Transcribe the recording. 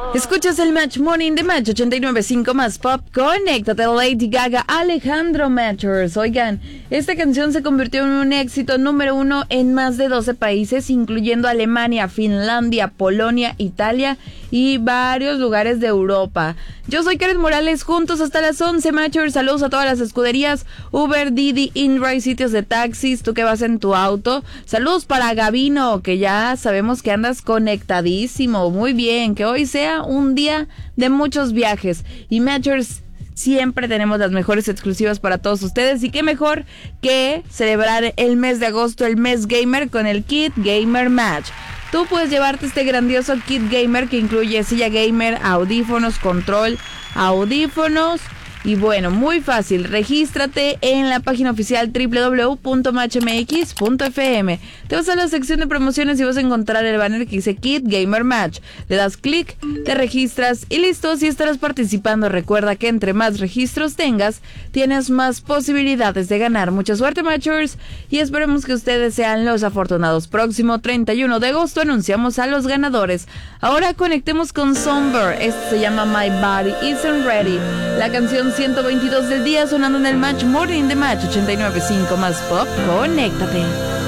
Escuchas el Match Morning de Match 89.5 más Pop. Conéctate, Lady Gaga, Alejandro Matchers. Oigan, esta canción se convirtió en un éxito número 1 en más de 12 países, incluyendo Alemania, Finlandia, Polonia, Italia y varios lugares de Europa. Yo soy Karen Morales, juntos hasta las 11, Matchers. Saludos a todas las escuderías, Uber, Didi, InRide, sitios de taxis, tú que vas en tu auto. Saludos para Gavino, que ya sabemos que andas conectadísimo. Muy bien, que hoy sea un día de muchos viajes. Y Matchers, siempre tenemos las mejores exclusivas para todos ustedes. Y qué mejor que celebrar el mes de agosto, el mes gamer, con el Kit Gamer Match. Tú puedes llevarte este grandioso kit gamer que incluye silla gamer, audífonos, control, audífonos. Y bueno, muy fácil, regístrate en la página oficial www.matchmx.fm. Te vas a la sección de promociones y vas a encontrar el banner que dice Kit Gamer Match. Le das clic, te registras y listo, si estarás participando. Recuerda que entre más registros tengas, tienes más posibilidades de ganar. Mucha suerte, Matchers, y esperemos que ustedes sean los afortunados. Próximo 31 de agosto anunciamos a los ganadores. Ahora conectemos con Somber. Este se llama My Body Isn't Ready. La canción 122 del día sonando en el Match Morning de Match 89.5 más Pop. Conéctate.